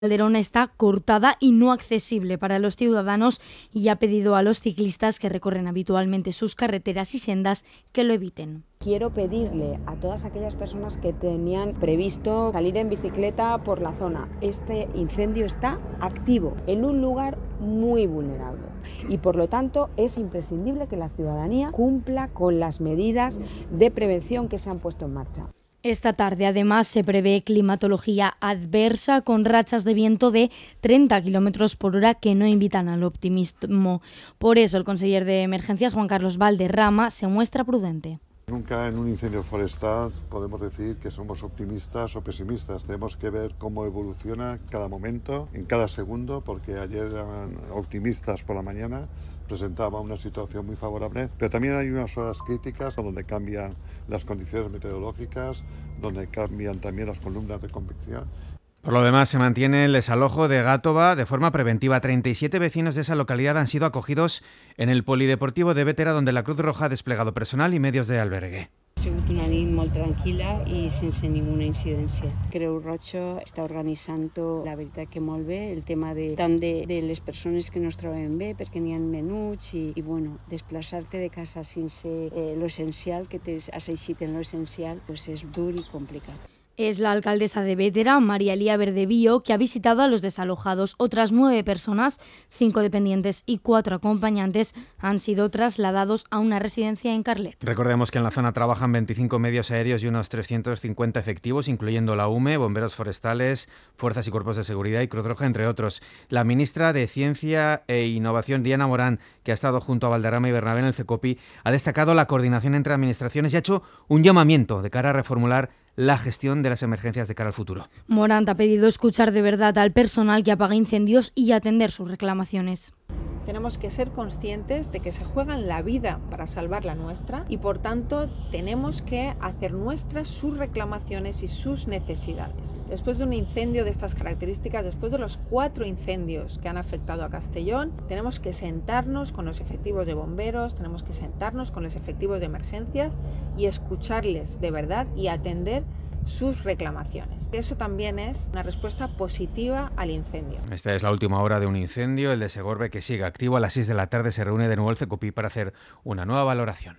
Calderón está cortada y no accesible para los ciudadanos y ha pedido a los ciclistas que recorren habitualmente sus carreteras y sendas que lo eviten. Quiero pedirle a todas aquellas personas que tenían previsto salir en bicicleta por la zona. Este incendio está activo en un lugar muy vulnerable y por lo tanto es imprescindible que la ciudadanía cumpla con las medidas de prevención que se han puesto en marcha. Esta tarde, además, se prevé climatología adversa con rachas de viento de 30 km por hora que no invitan al optimismo. Por eso, el conseller de Emergencias, Juan Carlos Valderrama, se muestra prudente. Nunca en un incendio forestal podemos decir que somos optimistas o pesimistas. Tenemos que ver cómo evoluciona cada momento, en cada segundo, porque ayer eran optimistas por la mañana, presentaba una situación muy favorable, pero también hay unas horas críticas donde cambian las condiciones meteorológicas, donde cambian también las columnas de convección. Por lo demás, se mantiene el desalojo de Gàtova de forma preventiva. 37 vecinos de esa localidad han sido acogidos en el polideportivo de Bétera, donde la Cruz Roja ha desplegado personal y medios de albergue. Ha sigut una nit molt tranquil·la i sense ninguna incidència. Creu Roja està organitzant-ho, la veritat que molt bé, el tema tant de les persones que no es troben bé perquè n'hi ha menuts i bueno, desplaçar-te de casa sense lo essencial, que t'has eixit en lo essencial, pues és dur i complicat. Es la alcaldesa de Bétera, María Elía Verdevío, que ha visitado a los desalojados. Otras 9 personas, 5 dependientes y 4 acompañantes, han sido trasladados a una residencia en Carlet. Recordemos que en la zona trabajan 25 medios aéreos y unos 350 efectivos, incluyendo la UME, bomberos forestales, fuerzas y cuerpos de seguridad y Cruz Roja, entre otros. La ministra de Ciencia e Innovación, Diana Morán, que ha estado junto a Valderrama y Bernabé en el CECOPI, ha destacado la coordinación entre administraciones y ha hecho un llamamiento de cara a reformular la gestión de las emergencias de cara al futuro. Morant ha pedido escuchar de verdad al personal que apaga incendios y atender sus reclamaciones. Tenemos que ser conscientes de que se juegan la vida para salvar la nuestra y por tanto tenemos que hacer nuestras sus reclamaciones y sus necesidades. Después de un incendio de estas características, después de los 4 incendios que han afectado a Castellón, tenemos que sentarnos con los efectivos de bomberos, tenemos que sentarnos con los efectivos de emergencias y escucharles de verdad y atender sus reclamaciones. Eso también es una respuesta positiva al incendio. Esta es la última hora de un incendio, el de Segorbe, que sigue activo. A las 6 de la tarde se reúne de nuevo el CECOPI para hacer una nueva valoración.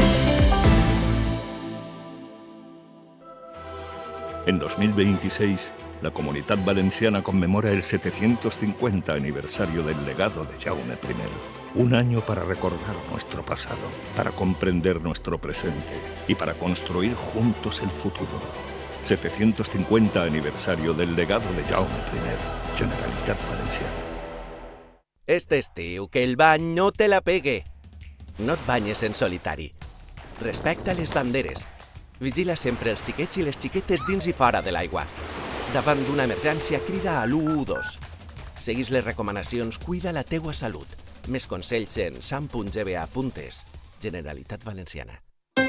En 2026, la Comunitat Valenciana conmemora el 750 aniversario del legado de Jaume I. Un año para recordar nuestro pasado, para comprender nuestro presente y para construir juntos el futuro. 750 aniversario del legado de Jaume I, Generalitat Valenciana. Este estiu, que el bany no te la pegue. No et banyes en solitari. Respecta les banderes. Vigila sempre els xiquets i les xiquetes dins i fora de l'aigua. Davant d'una emergència, crida a l'112. Seguís les recomanacions, cuida la teua salut. Més consells en sam.gba.es. Generalitat Valenciana.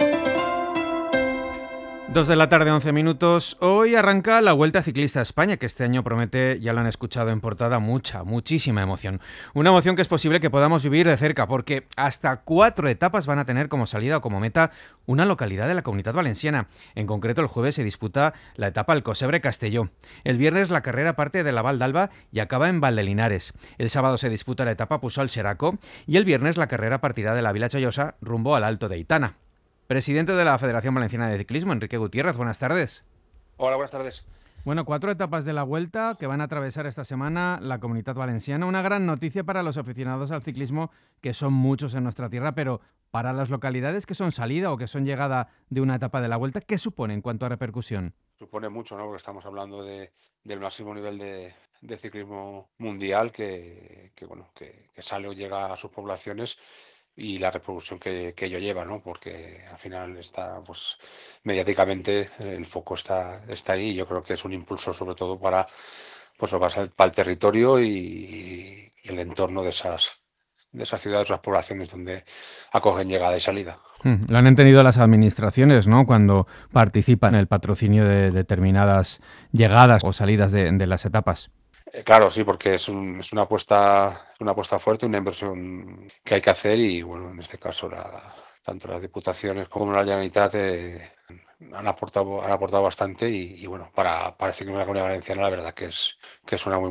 2 de la tarde, 11 minutos. Hoy arranca la Vuelta Ciclista a España, que este año promete, ya lo han escuchado en portada, muchísima emoción. Una emoción que es posible que podamos vivir de cerca, porque hasta 4 etapas van a tener como salida o como meta una localidad de la Comunitat Valenciana. En concreto, el jueves se disputa la etapa Alcocebre-Castelló. El viernes la carrera parte de la Val d'Alba y acaba en Valdelinares. El sábado se disputa la etapa Puçol-Xeraco y el viernes la carrera partirá de la Vila Joiosa rumbo al Alto de Aitana. Presidente de la Federación Valenciana de Ciclismo, Enrique Gutiérrez, buenas tardes. Hola, buenas tardes. Bueno, 4 etapas de la Vuelta que van a atravesar esta semana la Comunitat Valenciana. Una gran noticia para los aficionados al ciclismo, que son muchos en nuestra tierra, pero para las localidades que son salida o que son llegada de una etapa de la Vuelta, ¿qué supone en cuanto a repercusión? Supone mucho, ¿no? Porque estamos hablando del máximo nivel de ciclismo mundial que sale o llega a sus poblaciones, y la repercusión que ello lleva, ¿no? Porque al final está, pues, mediáticamente el foco está ahí, y yo creo que es un impulso sobre todo para el territorio y el entorno de esas ciudades, esas poblaciones donde acogen llegada y salida. Lo han entendido las administraciones, ¿no? Cuando participan en el patrocinio de determinadas llegadas o salidas de las etapas. Claro, sí, porque es una apuesta fuerte, una inversión que hay que hacer, y bueno, en este caso tanto las diputaciones como la Generalitat han aportado bastante y bueno, para el ciclismo de la Comunidad Valenciana la verdad que es una muy